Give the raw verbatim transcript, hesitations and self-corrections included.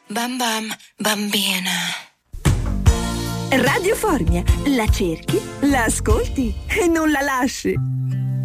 Bam bam, bambina. Radio Formia, la cerchi, la ascolti e non la lasci.